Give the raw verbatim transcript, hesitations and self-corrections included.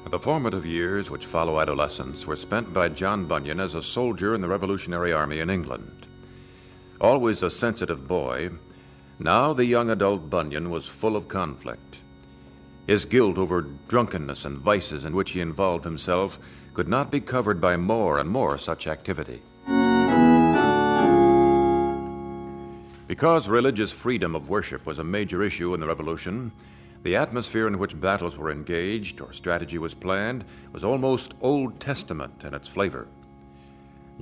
The formative years which follow adolescence were spent by John Bunyan as a soldier in the Revolutionary Army in England. Always a sensitive boy, now the young adult Bunyan was full of conflict. His guilt over drunkenness and vices in which he involved himself could not be covered by more and more such activity. Because religious freedom of worship was a major issue in the Revolution, the atmosphere in which battles were engaged or strategy was planned was almost Old Testament in its flavor.